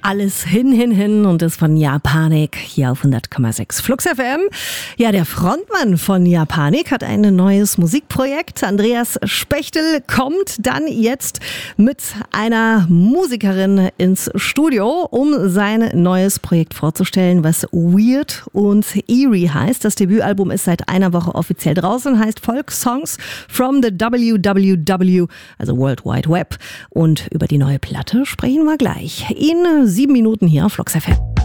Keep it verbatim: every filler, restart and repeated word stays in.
alles hin, hin, hin und ist von Japanik hier auf hundert Komma sechs Flux F M. Ja, der Frontmann von Japanik hat ein neues Musikprojekt. Andreas Spechtel kommt dann jetzt mit einer Musikerin ins Studio, um sein neues Projekt vorzustellen, was Weird und Eerie heißt. Das Debütalbum ist seit einer Woche offiziell draußen, heißt Folk Songs from the W W W, also World Wide Web. Und über die neue Platte sprechen wir gleich. In sieben Minuten hier auf Flux F M.